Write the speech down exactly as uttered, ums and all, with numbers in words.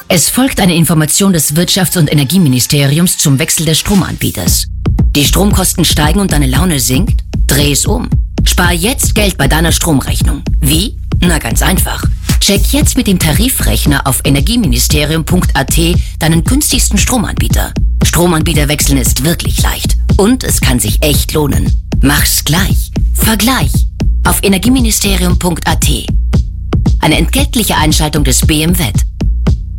Es folgt eine Information des Wirtschafts- und Energieministeriums zum Wechsel des Stromanbieters. Die Stromkosten steigen und deine Laune sinkt? Dreh es um. Spar jetzt Geld bei deiner Stromrechnung. Wie? Na ganz einfach. Check jetzt mit dem Tarifrechner auf energieministerium punkt a t deinen günstigsten Stromanbieter. Stromanbieter wechseln ist wirklich leicht. Und es kann sich echt lohnen. Mach's gleich. Vergleich. Auf energieministerium punkt a t. Eine entgeltliche Einschaltung des B M W.